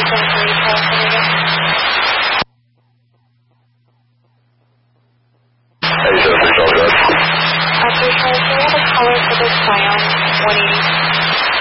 Charles, can we have a color for the Scion 180?